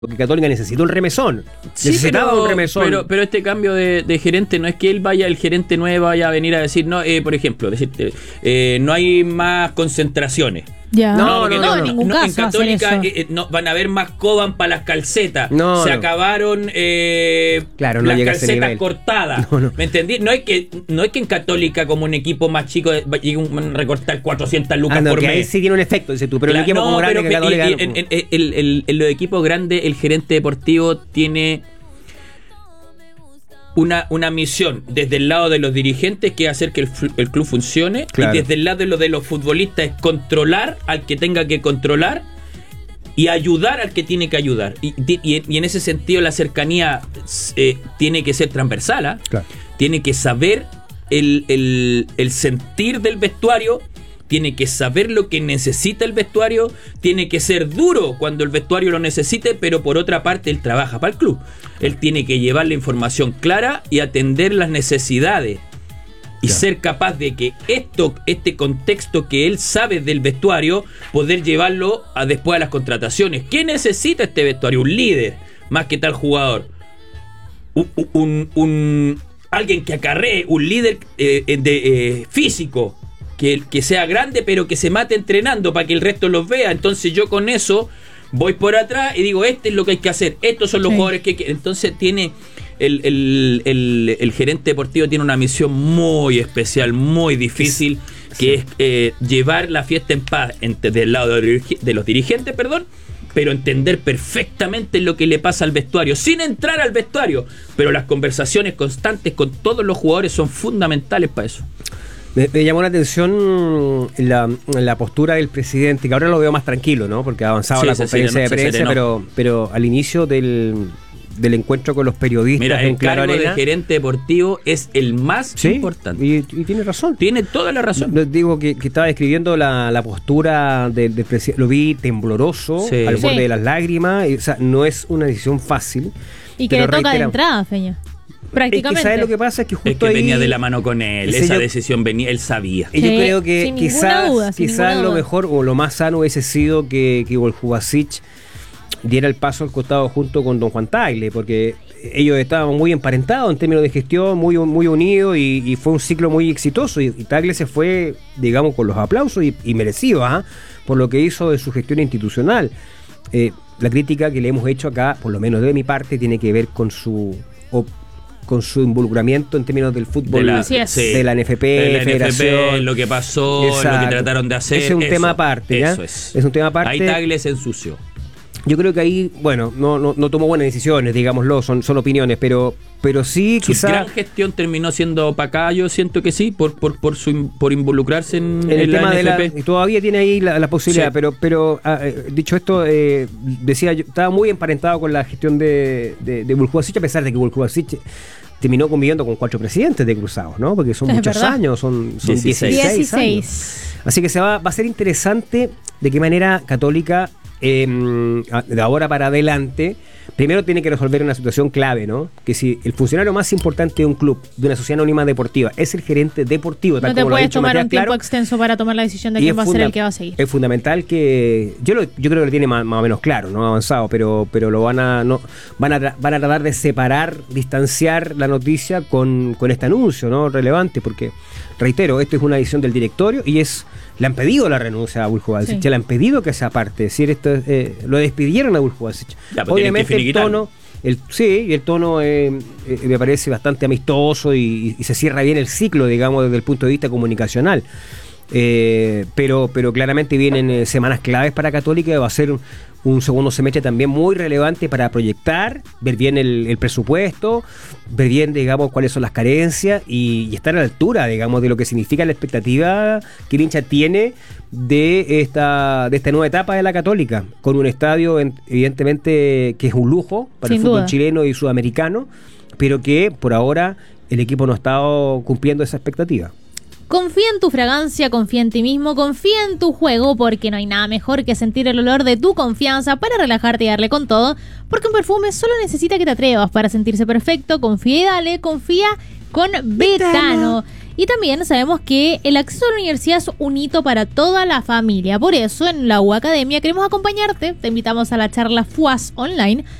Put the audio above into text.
porque Católica necesitó un remesón. Sí, necesitaba un remesón. Pero este cambio de gerente no es que el gerente nuevo vaya a venir a decir, no, por ejemplo, decirte, no hay más concentraciones. Ya. No, en ningún caso. En Católica no, van a haber más Coban para las calcetas. Se acabaron claro, no las llega a ese calcetas nivel. cortadas. ¿Me entendí? No es que en Católica, como un equipo más chico, llegue a recortar 400 lucas por que mes. Ahí sí tiene un efecto, dices tú, pero claro, un equipo como grande que Católica. En los equipos grandes, el gerente deportivo tiene una misión desde el lado de los dirigentes, que es hacer que el club funcione, claro. Y desde el lado de los futbolistas es controlar al que tenga que controlar y ayudar al que tiene que ayudar. Y en ese sentido la cercanía tiene que ser transversal, ¿eh? Claro. Tiene que saber el sentir del vestuario, tiene que saber lo que necesita el vestuario, tiene que ser duro cuando el vestuario lo necesite, pero por otra parte él trabaja para el club. Él tiene que llevar la información clara y atender las necesidades. Y ser capaz de que este contexto que él sabe del vestuario, poder llevarlo después a las contrataciones. ¿Qué necesita este vestuario? Un líder, más que tal jugador. Alguien que acarree, un líder físico. Que sea grande, pero que se mate entrenando para que el resto los vea. Entonces yo con eso voy por atrás y digo, este es lo que hay que hacer, estos son los jugadores que... Entonces tiene el gerente deportivo tiene una misión muy especial, muy difícil, que es llevar la fiesta en paz del lado de los dirigentes, pero entender perfectamente lo que le pasa al vestuario, sin entrar al vestuario, pero las conversaciones constantes con todos los jugadores son fundamentales para eso. Me llamó la atención la postura del presidente, que ahora lo veo más tranquilo, ¿no? Porque ha avanzado la conferencia de prensa, pero al inicio del encuentro con los periodistas. Mira, el cargo de gerente deportivo es el más importante. Y tiene razón. Tiene toda la razón. Digo que estaba describiendo la postura del presidente. Lo vi tembloroso, al borde de las lágrimas. O sea, no es una decisión fácil. Y que le toca de entrada, Feña. Prácticamente. Es que, ¿sabes lo que pasa? Es que justo ahí venía de la mano con él. Esa decisión venía, él sabía. Y yo creo que quizás lo mejor o lo más sano hubiese sido que Vuljubasic diera el paso al costado junto con don Juan Tagle, porque ellos estaban muy emparentados en términos de gestión, muy unidos, y fue un ciclo muy exitoso, y Tagle se fue, digamos, con los aplausos y merecidos, por lo que hizo de su gestión institucional. La crítica que le hemos hecho acá, por lo menos de mi parte, tiene que ver con su involucramiento en términos del fútbol, de la NFP, Federación, lo que pasó, lo que trataron de hacer. Ese es un tema aparte, ¿ya? Es un tema aparte. Ahí Tagle se ensució. Yo creo que ahí, bueno, no tomó buenas decisiones, digámoslo, son opiniones, pero sí, quizás... Su gran gestión terminó siendo opacada, yo siento que sí, por involucrarse en el tema de NFP. Y todavía tiene ahí la posibilidad, pero dicho esto, decía yo, estaba muy emparentado con la gestión de Vuljubasic, a pesar de que Vuljubasic terminó conviviendo con 4 presidentes de Cruzados, ¿no? Porque son muchos años, son 16 años. Así que va a ser interesante de qué manera Católica, de ahora para adelante, primero tiene que resolver una situación clave, ¿no? Que si el funcionario más importante de un club, de una sociedad anónima deportiva, es el gerente deportivo, tal como lo ha dicho Matías, no te puedes tomar un tiempo extenso para tomar la decisión de quién va a ser el que va a seguir. Es fundamental que yo creo que lo tiene más o menos claro, no avanzado, pero lo van a tratar de separar, distanciar la noticia con este anuncio, ¿no? Relevante, porque reitero, esto es una decisión del directorio y le han pedido la renuncia a Vuljubasic, le han pedido que sea parte, es decir, lo despidieron a Vuljubasic. Obviamente el tono me parece bastante amistoso y se cierra bien el ciclo, digamos, desde el punto de vista comunicacional. Pero claramente vienen semanas claves para Católica, va a ser un segundo semestre también muy relevante para proyectar, ver bien el presupuesto, ver bien, digamos, cuáles son las carencias y estar a la altura, digamos, de lo que significa la expectativa que el hincha tiene de esta nueva etapa de la Católica, con un estadio evidentemente que es un lujo para el fútbol chileno y sudamericano, pero que por ahora el equipo no ha estado cumpliendo esa expectativa. Confía en tu fragancia, confía en ti mismo, confía en tu juego, porque no hay nada mejor que sentir el olor de tu confianza para relajarte y darle con todo, porque un perfume solo necesita que te atrevas para sentirse perfecto. Confía y dale, confía con Betano. Y también sabemos que el acceso a la universidad es un hito para toda la familia. Por eso, en la U Academia queremos acompañarte. Te invitamos a la charla FUAS online,